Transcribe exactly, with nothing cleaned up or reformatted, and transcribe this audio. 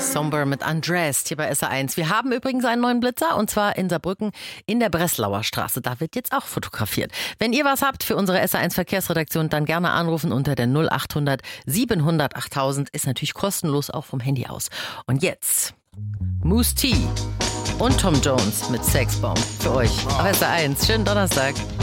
Somber mit Undressed hier bei S R eins. Wir haben übrigens einen neuen Blitzer und zwar in Saarbrücken in der Breslauer Straße. Da wird jetzt auch fotografiert. Wenn ihr was habt für unsere S R eins Verkehrsredaktion, dann gerne anrufen unter der null achthundert siebenhundert achttausend. Ist natürlich kostenlos auch vom Handy aus. Und jetzt Mousse T und Tom Jones mit Sexbomb für euch auf S R eins. Schönen Donnerstag.